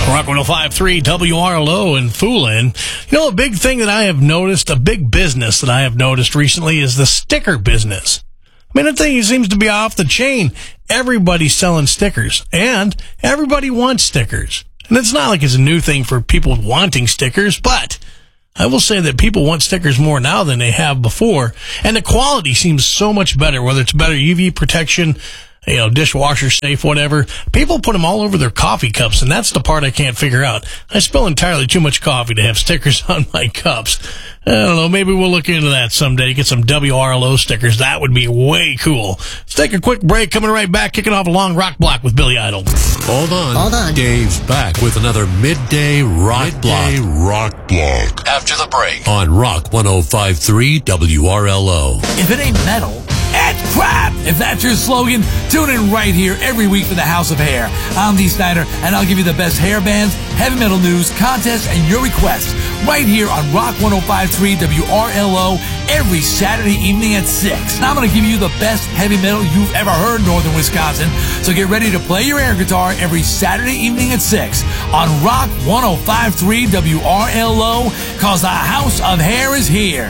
Rock 105.3 WRLO in Foolin. You know, a big thing that I have noticed, a big business that I have noticed recently is the sticker business. I mean, that thing seems to be off the chain. Everybody's selling stickers, and everybody wants stickers. And it's not like it's a new thing for people wanting stickers, but I will say that people want stickers more now than they have before. And the quality seems so much better, whether it's better UV protection, you know, dishwasher safe, whatever. People put them all over their coffee cups, and that's the part I can't figure out. I spill entirely too much coffee to have stickers on my cups. I don't know, maybe we'll look into that someday, get some WRLO stickers. That would be way cool. Let's take a quick break. Coming right back, kicking off a long rock block with Billy Idol. Hold on. Dave's back with another midday rock block. After the break On Rock 105.3 WRLO. If it ain't metal, it's crap! If that's your slogan, tune in right here every week for the House of Hair. I'm Dee Snyder, and I'll give you the best hair bands, heavy metal news, contests, and your requests right here on Rock 105.3 WRLO every Saturday evening at 6. And I'm going to give you the best heavy metal you've ever heard in northern Wisconsin, so get ready to play your air guitar every Saturday evening at 6 on Rock 105.3 WRLO, cause the House of Hair is here.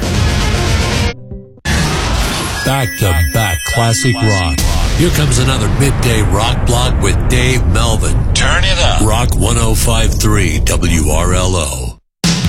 Back-to-back classic rock. Here comes another midday rock block with Dave Melvin. Turn it up. Rock 105.3 WRLO.